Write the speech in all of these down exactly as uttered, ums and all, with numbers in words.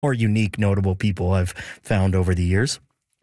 more unique, notable people I've found over the years.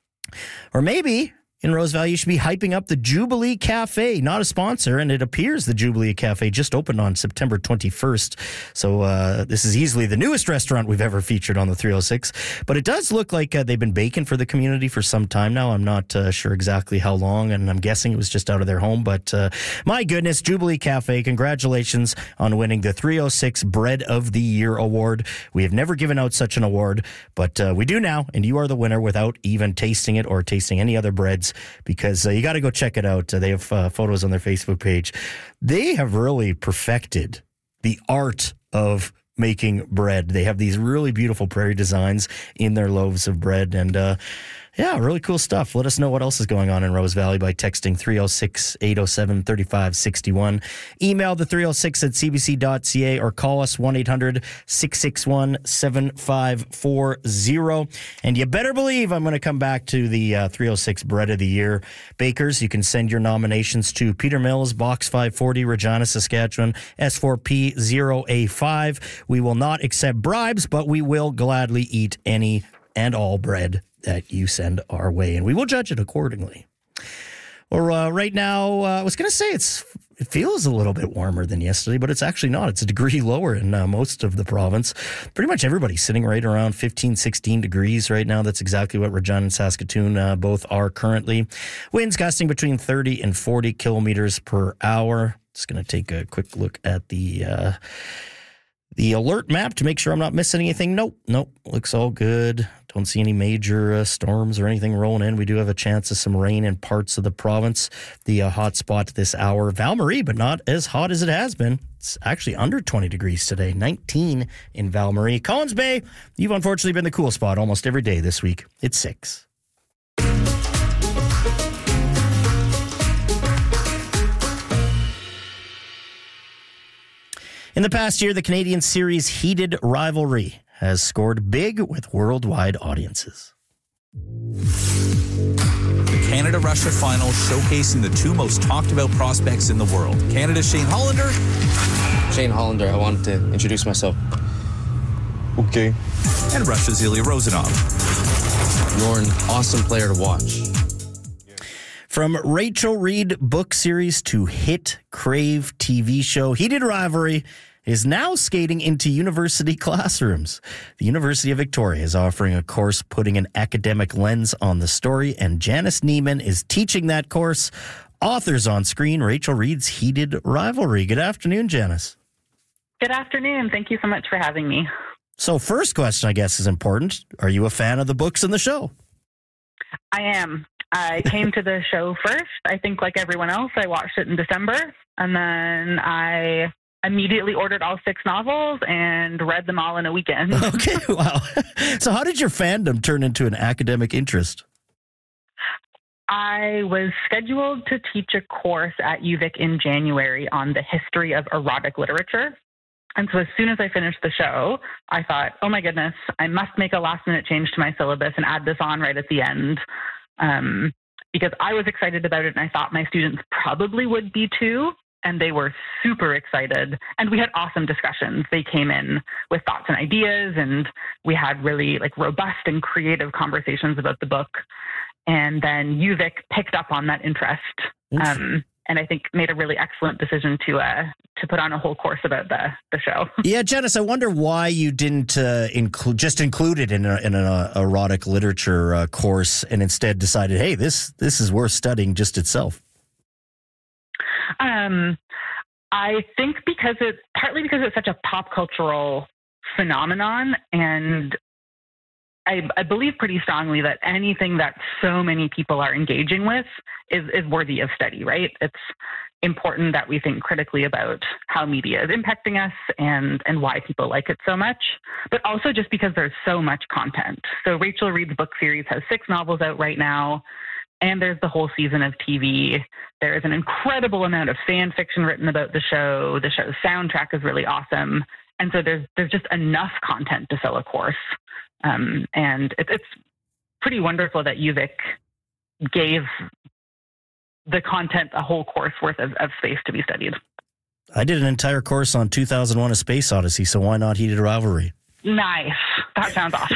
Or maybe in Rose Valley, you should be hyping up the Jubilee Cafe, not a sponsor, and it appears the Jubilee Cafe just opened on September twenty-first. So uh, this is easily the newest restaurant we've ever featured on the three oh six. But it does look like uh, they've been baking for the community for some time now. I'm not uh, sure exactly how long, and I'm guessing it was just out of their home. But uh, my goodness, Jubilee Cafe, congratulations on winning the three oh six Bread of the Year award. We have never given out such an award, but uh, we do now, and you are the winner without even tasting it or tasting any other breads. Because uh, you got to go check it out. Uh, they have uh, photos on their Facebook page. They have really perfected the art of making bread. They have these really beautiful prairie designs in their loaves of bread. And uh, yeah, really cool stuff. Let us know what else is going on in Rose Valley by texting three oh six, eight oh seven, three five six one. Email the three oh six at c b c dot c a or call us one eight hundred, six six one, seven five four zero. And you better believe I'm going to come back to the uh, three oh six Bread of the Year. Bakers, you can send your nominations to Peter Mills, Box five forty, Regina, Saskatchewan, S four P zero A five. We will not accept bribes, but we will gladly eat any and all bread that you send our way, and we will judge it accordingly. Or uh, right now, uh, I was going to say it's it feels a little bit warmer than yesterday, but it's actually not. It's a degree lower in uh, most of the province. Pretty much everybody's sitting right around fifteen, sixteen degrees right now. That's exactly what Regina and Saskatoon uh, both are currently. Winds gusting between thirty and forty kilometers per hour. Just going to take a quick look at the uh, the alert map to make sure I'm not missing anything. Nope, nope, looks all good. Don't see any major uh, storms or anything rolling in. We do have a chance of some rain in parts of the province. The uh, hot spot this hour, Val-Marie, but not as hot as it has been. It's actually under twenty degrees today, nineteen in Val-Marie. Collins Bay, you've unfortunately been the cool spot almost every day this week. It's six. In the past year, the Canadian series Heated Rivalry has scored big with worldwide audiences. The Canada-Russia final showcasing the two most talked about prospects in the world. Canada's Shane Hollander. Shane Hollander, I wanted to introduce myself. Okay. And Russia's Ilya Rozanov. You're an awesome player to watch. From Rachel Reid book series to hit Crave T V show, Heated Rivalry is now skating into university classrooms. The University of Victoria is offering a course putting an academic lens on the story, and Janice Neiman is teaching that course. Authors on screen, Rachel Reid's Heated Rivalry. Good afternoon, Janice. Good afternoon. Thank you so much for having me. So first question, I guess, is important. Are you a fan of the books and the show? I am. I came to the show first. I think like everyone else, I watched it in December, and then I immediately ordered all six novels and read them all in a weekend. Okay, wow. So how did your fandom turn into an academic interest? I was scheduled to teach a course at U Vic in January on the history of erotic literature. And so as soon as I finished the show, I thought, oh my goodness, I must make a last minute change to my syllabus and add this on right at the end. Um, because I was excited about it and I thought my students probably would be too. And they were super excited. And we had awesome discussions. They came in with thoughts and ideas, and we had really like robust and creative conversations about the book. And then U Vic picked up on that interest. Um, and I think made a really excellent decision to uh, to put on a whole course about the, the show. Yeah, Janice, I wonder why you didn't uh, include just include it in, a, in an uh, erotic literature uh, course and instead decided, hey, this this is worth studying just itself. Um, I think because it partly because it's such a pop cultural phenomenon, and I, I believe pretty strongly that anything that so many people are engaging with is, is worthy of study, right? It's important that we think critically about how media is impacting us and, and why people like it so much, but also just because there's so much content. So Rachel Reid's book series has six novels out right now, and there's the whole season of T V. There is an incredible amount of fan fiction written about the show. The show's soundtrack is really awesome. And so there's there's just enough content to fill a course. Um, and it, it's pretty wonderful that U Vic gave the content a whole course worth of, of space to be studied. I did an entire course on two thousand one: A Space Odyssey, so why not Heated Rivalry? Nice. That sounds awesome.